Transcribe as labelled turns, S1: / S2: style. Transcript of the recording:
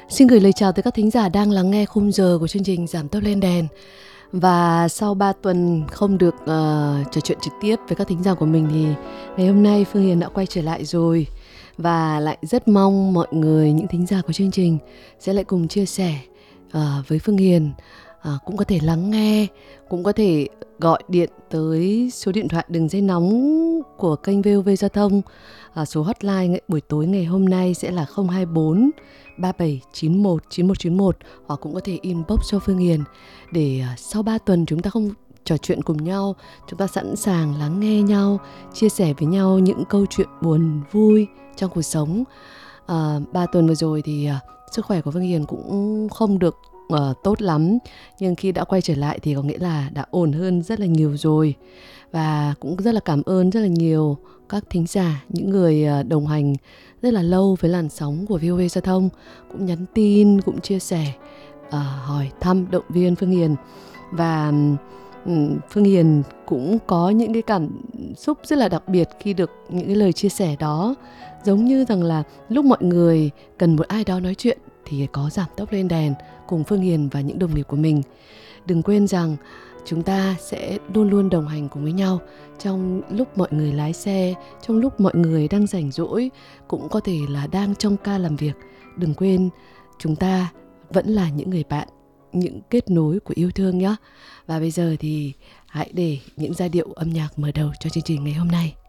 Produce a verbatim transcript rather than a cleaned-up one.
S1: Xin gửi lời chào tới các thính giả đang lắng nghe khung giờ của chương trình Giảm tốc lên đèn. Và sau ba tuần không được uh, trò chuyện trực tiếp với các thính giả của mình thì ngày hôm nay Phương Hiền đã quay trở lại rồi. Và lại rất mong mọi người, những thính giả của chương trình sẽ lại cùng chia sẻ uh, với Phương Hiền. uh, Cũng có thể lắng nghe, cũng có thể gọi điện tới số điện thoại đường dây nóng của kênh vê o vê Giao thông. uh, Số hotline buổi tối ngày hôm nay sẽ là không hai bốn ba bảy chín một chín một chín một, hoặc cũng có thể inbox cho Phương Hiền để uh, sau ba tuần chúng ta không trò chuyện cùng nhau, chúng ta sẵn sàng lắng nghe nhau, chia sẻ với nhau những câu chuyện buồn vui trong cuộc sống. À, ba tuần vừa rồi thì uh, sức khỏe của Phương Hiền cũng không được uh, tốt lắm, nhưng khi đã quay trở lại thì có nghĩa là đã ổn hơn rất là nhiều rồi. Và cũng rất là cảm ơn rất là nhiều các thính giả, những người uh, đồng hành rất là lâu với làn sóng của vê o vê Giao thông, cũng nhắn tin, cũng chia sẻ, uh, hỏi thăm, động viên Phương Hiền. Và um, Phương Hiền cũng có những cái cảm xúc rất là đặc biệt khi được những cái lời chia sẻ đó. Giống như rằng là lúc mọi người cần một ai đó nói chuyện thì có Giảm tốc lên đèn cùng Phương Hiền và những đồng nghiệp của mình. Đừng quên rằng chúng ta sẽ luôn luôn đồng hành cùng với nhau trong lúc mọi người lái xe, trong lúc mọi người đang rảnh rỗi, cũng có thể là đang trong ca làm việc. Đừng quên chúng ta vẫn là những người bạn, những kết nối của yêu thương nhé. Và bây giờ thì hãy để những giai điệu âm nhạc mở đầu cho chương trình ngày hôm nay.